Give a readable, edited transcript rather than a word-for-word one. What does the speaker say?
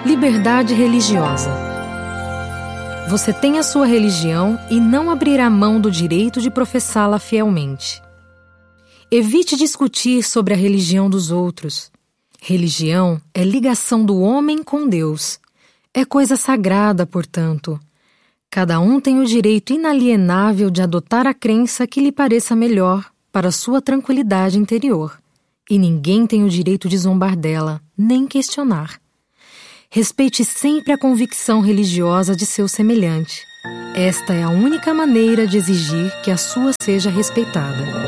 Liberdade religiosa. Você tem a sua religião e não abrirá mão do direito de professá-la fielmente. Evite discutir sobre a religião dos outros. Religião é ligação do homem com Deus. É coisa sagrada, portanto. Cada um tem o direito inalienável de adotar a crença que lhe pareça melhor para sua tranquilidade interior. E ninguém tem o direito de zombar dela, nem questionar. Respeite sempre a convicção religiosa de seu semelhante. Esta é a única maneira de exigir que a sua seja respeitada.